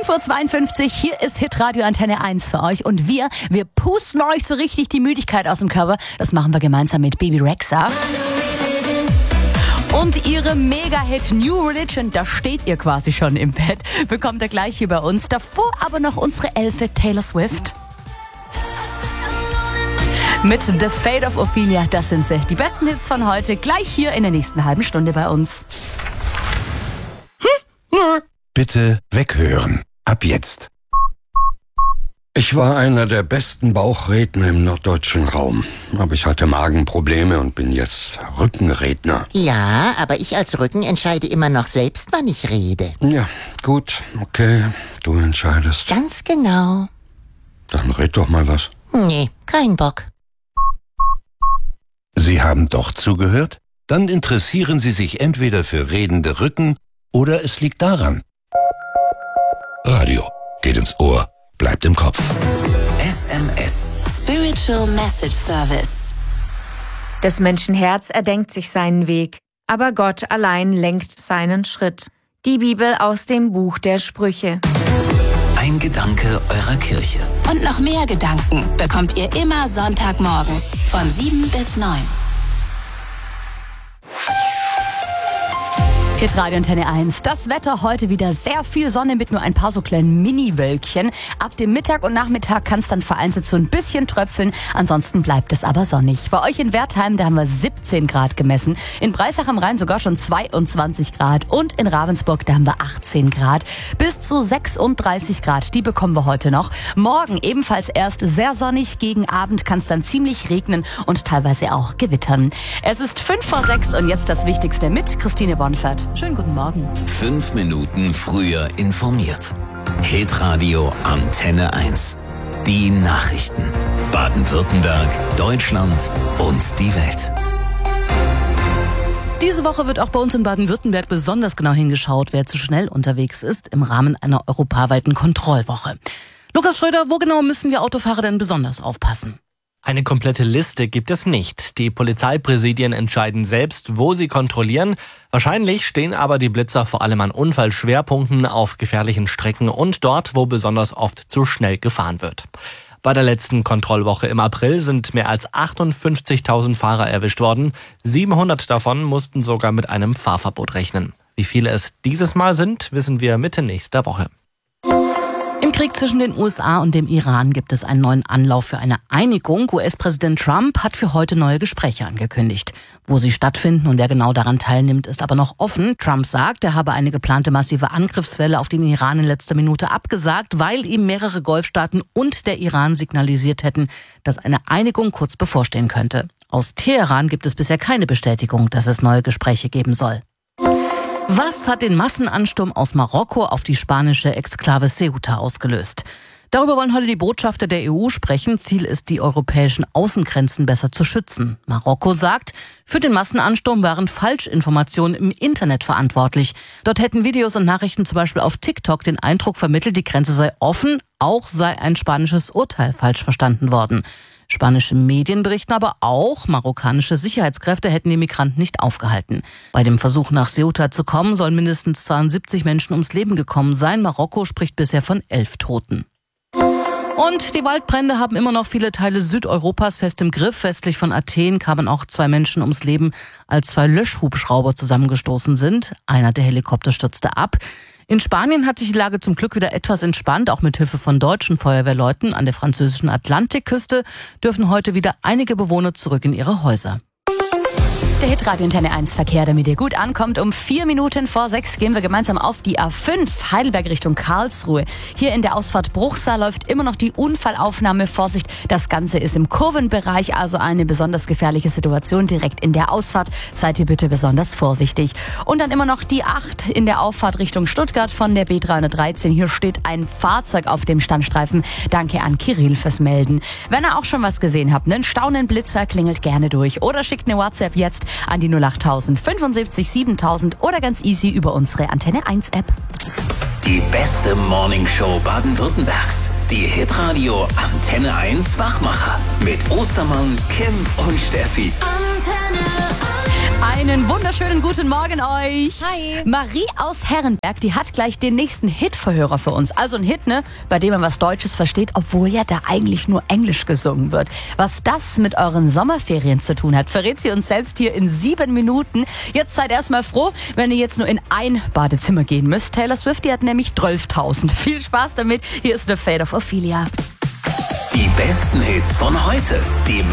5:52 Uhr, hier ist Hitradio Antenne 1 für euch und wir pusten euch so richtig die Müdigkeit aus dem Körper. Das machen wir gemeinsam mit Baby Rexha. Und ihre Mega-Hit New Religion, da steht ihr quasi schon im Bett, bekommt ihr gleich hier bei uns. Davor aber noch unsere Elfe Taylor Swift. Mit The Fate of Ophelia, das sind sie. Die besten Hits von heute, gleich hier in der nächsten halben Stunde bei uns. Bitte weghören. Ab jetzt. Ich war einer der besten Bauchredner im norddeutschen Raum. Aber ich hatte Magenprobleme und bin jetzt Rückenredner. Ja, aber ich als Rücken entscheide immer noch selbst, wann ich rede. Ja, gut, okay, du entscheidest. Ganz genau. Dann red doch mal was. Nee, kein Bock. Sie haben doch zugehört? Dann interessieren Sie sich entweder für redende Rücken oder es liegt daran. Radio geht ins Ohr, bleibt im Kopf. SMS. Spiritual Message Service. Des Menschen Herz erdenkt sich seinen Weg, aber Gott allein lenkt seinen Schritt. Die Bibel aus dem Buch der Sprüche. Ein Gedanke eurer Kirche. Und noch mehr Gedanken bekommt ihr immer Sonntagmorgens von 7 bis 9. Hitradio Antenne 1. Das Wetter heute wieder sehr viel Sonne mit nur ein paar so kleinen Mini-Wölkchen. Ab dem Mittag und Nachmittag kann es dann vereinzelt so ein bisschen tröpfeln. Ansonsten bleibt es aber sonnig. Bei euch in Wertheim, da haben wir 17 Grad gemessen. In Breisach am Rhein sogar schon 22 Grad. Und in Ravensburg, da haben wir 18 Grad. Bis zu 36 Grad, die bekommen wir heute noch. Morgen ebenfalls erst sehr sonnig. Gegen Abend kann es dann ziemlich regnen und teilweise auch gewittern. Es ist 5:06 und jetzt das Wichtigste mit Christine Bonfert. Schönen guten Morgen. 5 Minuten früher informiert. Hitradio Antenne 1. Die Nachrichten. Baden-Württemberg, Deutschland und die Welt. Diese Woche wird auch bei uns in Baden-Württemberg besonders genau hingeschaut, wer zu schnell unterwegs ist im Rahmen einer europaweiten Kontrollwoche. Lukas Schröder, wo genau müssen wir Autofahrer denn besonders aufpassen? Eine komplette Liste gibt es nicht. Die Polizeipräsidien entscheiden selbst, wo sie kontrollieren. Wahrscheinlich stehen aber die Blitzer vor allem an Unfallschwerpunkten, auf gefährlichen Strecken und dort, wo besonders oft zu schnell gefahren wird. Bei der letzten Kontrollwoche im April sind mehr als 58.000 Fahrer erwischt worden. 700 davon mussten sogar mit einem Fahrverbot rechnen. Wie viele es dieses Mal sind, wissen wir Mitte nächster Woche. Im Krieg zwischen den USA und dem Iran gibt es einen neuen Anlauf für eine Einigung. US-Präsident Trump hat für heute neue Gespräche angekündigt. Wo sie stattfinden und wer genau daran teilnimmt, ist aber noch offen. Trump sagt, er habe eine geplante massive Angriffswelle auf den Iran in letzter Minute abgesagt, weil ihm mehrere Golfstaaten und der Iran signalisiert hätten, dass eine Einigung kurz bevorstehen könnte. Aus Teheran gibt es bisher keine Bestätigung, dass es neue Gespräche geben soll. Was hat den Massenansturm aus Marokko auf die spanische Exklave Ceuta ausgelöst? Darüber wollen heute die Botschafter der EU sprechen. Ziel ist, die europäischen Außengrenzen besser zu schützen. Marokko sagt, für den Massenansturm waren Falschinformationen im Internet verantwortlich. Dort hätten Videos und Nachrichten zum Beispiel auf TikTok den Eindruck vermittelt, die Grenze sei offen, auch sei ein spanisches Urteil falsch verstanden worden. Spanische Medien berichten aber auch, marokkanische Sicherheitskräfte hätten die Migranten nicht aufgehalten. Bei dem Versuch nach Ceuta zu kommen, sollen mindestens 72 Menschen ums Leben gekommen sein. Marokko spricht bisher von 11 Toten. Und die Waldbrände haben immer noch viele Teile Südeuropas fest im Griff. Westlich von Athen kamen auch 2 Menschen ums Leben, als 2 Löschhubschrauber zusammengestoßen sind. Einer der Helikopter stürzte ab. In Spanien hat sich die Lage zum Glück wieder etwas entspannt, auch mit Hilfe von deutschen Feuerwehrleuten. An der französischen Atlantikküste dürfen heute wieder einige Bewohner zurück in ihre Häuser. Der Hitradio Antenne 1 Verkehr, damit ihr gut ankommt. Um 5:04 gehen wir gemeinsam auf die A5 Heidelberg Richtung Karlsruhe. Hier in der Ausfahrt Bruchsal läuft immer noch die Unfallaufnahme. Vorsicht, das Ganze ist im Kurvenbereich, also eine besonders gefährliche Situation direkt in der Ausfahrt. Seid ihr bitte besonders vorsichtig. Und dann immer noch die 8 in der Auffahrt Richtung Stuttgart von der B313. Hier steht ein Fahrzeug auf dem Standstreifen. Danke an Kirill fürs Melden. Wenn ihr auch schon was gesehen habt, einen Staunenblitzer, klingelt gerne durch oder schickt eine WhatsApp jetzt an die 08000 75 7000 oder ganz easy über unsere Antenne 1 App. Die beste Morningshow Baden-Württembergs. Die Hitradio Antenne 1 Wachmacher mit Ostermann, Kim und Steffi. Antenne 1. Einen wunderschönen guten Morgen euch. Hi. Marie aus Herrenberg, die hat gleich den nächsten Hitverhörer für uns. Also ein Hit, ne, bei dem man was Deutsches versteht, obwohl ja da eigentlich nur Englisch gesungen wird. Was das mit euren Sommerferien zu tun hat, verrät sie uns selbst hier in 7 Minuten. Jetzt seid erstmal froh, wenn ihr jetzt nur in ein Badezimmer gehen müsst. Taylor Swift, die hat nämlich 12.000. Viel Spaß damit. Hier ist The Fate of Ophelia. Die besten Hits von heute. Die